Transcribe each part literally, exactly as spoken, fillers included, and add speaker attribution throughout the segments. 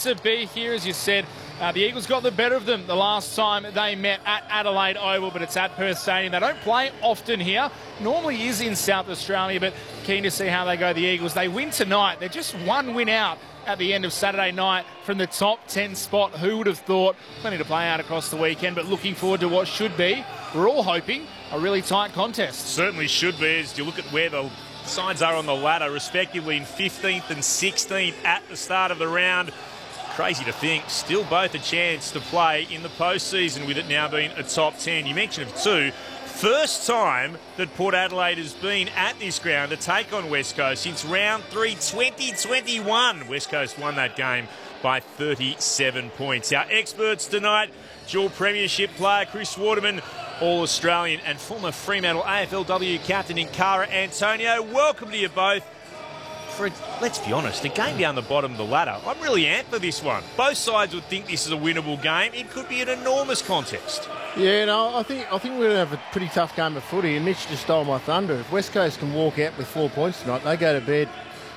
Speaker 1: to be here, as you said. Uh, the Eagles got the better of them the last time they met at Adelaide Oval, but it's at Perth Stadium. They don't play often here. Normally is in South Australia, but keen to see how they go, the Eagles. They win tonight. They're just one win out at the end of Saturday night from the top ten spot. Who would have thought? Plenty to play out across the weekend, but looking forward to what should be, we're all hoping, a really tight contest.
Speaker 2: Certainly should be, as you look at where the sides are on the ladder, respectively in fifteenth and sixteenth at the start of the round. Crazy to think, still both a chance to play in the postseason, with it now being a top ten. You mentioned of two. First time that Port Adelaide has been at this ground to take on West Coast since round three twenty twenty-one. West Coast won that game by thirty-seven points. Our experts tonight, dual premiership player Chris Waterman, All-Australian and former Fremantle A F L W captain in Cara Antonio. Welcome to you both. For a, let's be honest, a game down the bottom of the ladder. I'm really amped for this one. Both sides would think this is a winnable game. It could be an enormous contest.
Speaker 3: Yeah, no, I think I think we're going to have a pretty tough game of footy, and Mitch just stole my thunder. If West Coast can walk out with four points tonight, they go to bed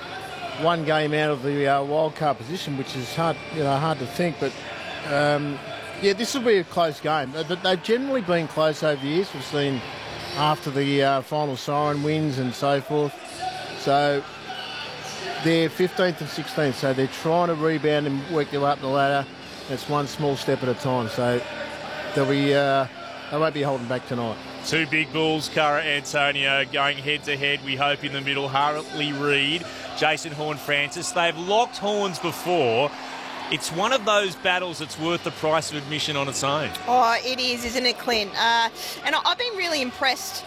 Speaker 3: one game out of the uh, wild card position, which is hard, you know, hard to think. But um, yeah, this will be a close game. They've generally been close over the years. We've seen after the uh, final siren wins and so forth. So they're fifteenth and sixteenth, so they're trying to rebound and work their way up the ladder. It's one small step at a time, so they'll be, uh, they won't be holding back tonight.
Speaker 2: Two big bulls, Cara Antonio, going head-to-head, we hope, in the middle. Hartley Reid, Jason Horne-Francis. They've locked horns before. It's one of those battles that's worth the price of admission on its own.
Speaker 4: Oh, it is, isn't it, Clint? Uh, and I've been really impressed.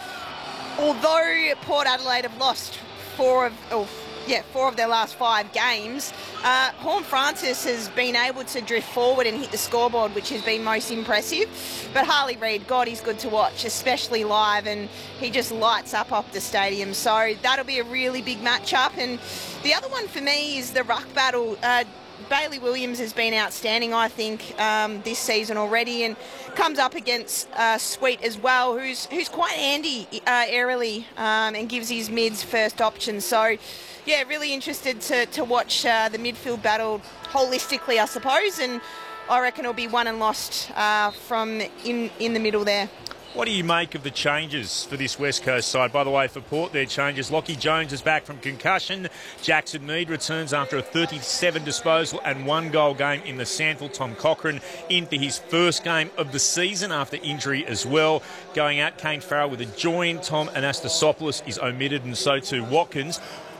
Speaker 4: Although Port Adelaide have lost four of... Oh, Yeah, four of their last five games. Uh, Horne-Francis has been able to drift forward and hit the scoreboard, which has been most impressive. But Hartley Reid, God, he's good to watch, especially live, and he just lights up up the stadium. So that'll be a really big matchup. And the other one for me is the ruck battle. Uh, Bailey Williams has been outstanding, I think, um, this season already, and comes up against uh, Sweet as well, who's who's quite handy uh, aerially um, and gives his mids first option. So, yeah, really interested to, to watch uh, the midfield battle holistically, I suppose, and I reckon it'll be won and lost uh, from in, in the middle there.
Speaker 2: What do you make of the changes for this West Coast side? By the way, for Port, their changes. Lockie Jones is back from concussion. Jackson Mead returns after a thirty-seven disposal and one goal game in the Sandful. Tom Cochrane in for his first game of the season after injury as well. Going out, Kane Farrell with a join. Tom Anastasopoulos is omitted, and so too Watkins.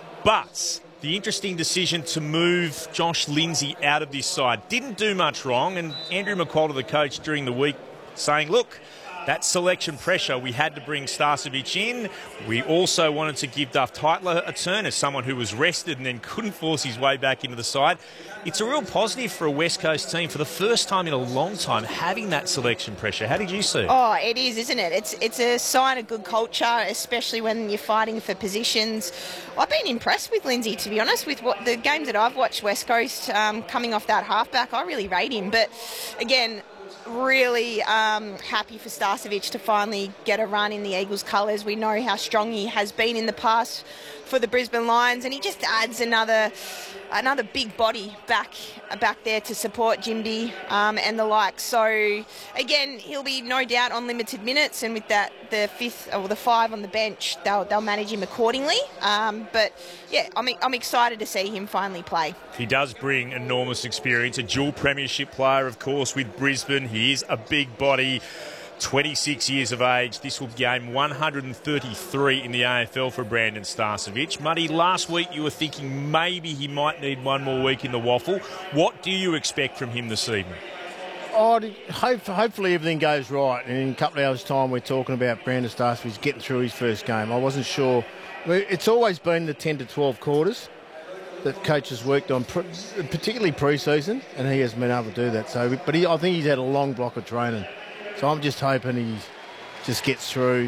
Speaker 2: But the interesting decision to move Josh Lindsay out of this side didn't do much wrong, and Andrew McQualter, the coach, during the week saying, look, that selection pressure, we had to bring Starcevic in. We also wanted to give Duff Tytler a turn as someone who was rested and then couldn't force his way back into the side. It's a real positive for a West Coast team for the first time in a long time having that selection pressure. How did you see it?
Speaker 4: Oh, it is, isn't it? It's it's a sign of good culture, especially when you're fighting for positions. I've been impressed with Lindsay, to be honest, with what the games that I've watched West Coast um, coming off that halfback. I really rate him. But again, really um, happy for Starcevic to finally get a run in the Eagles colours. We know how strong he has been in the past for the Brisbane Lions, and he just adds another another big body back back there to support Jimby um, and the like. So again, he'll be no doubt on limited minutes, and with that the fifth or the five on the bench, they'll they'll manage him accordingly. Um, but yeah, I'm I'm excited to see him finally play.
Speaker 2: He does bring enormous experience, a dual premiership player, of course, with Brisbane. He is a big body. twenty-six years of age. This will be game one hundred thirty-three in the A F L for Brandon Starcevic. Muddy, last week you were thinking maybe he might need one more week in the waffle. What do you expect from him this evening?
Speaker 3: Oh, hope, hopefully everything goes right. And in a couple of hours' time, we're talking about Brandon Starcevic getting through his first game. I wasn't sure. It's always been the ten to twelve quarters that coaches worked on, particularly pre-season, and he hasn't been able to do that. So, but he, I think he's had a long block of training. So I'm just hoping he just gets through.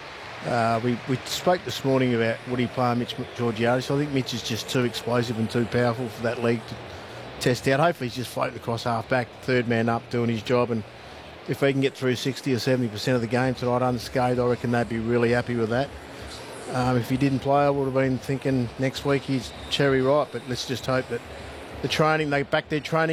Speaker 3: Uh, we, we spoke this morning about would he play Mitch Georgiades. So I think Mitch is just too explosive and too powerful for that league to test out. Hopefully he's just floating across half-back, third man up, doing his job. And if he can get through sixty or seventy percent of the game tonight unscathed, I reckon they'd be really happy with that. Um, if he didn't play, I would have been thinking next week he's cherry ripe. But let's just hope that the training, they back their training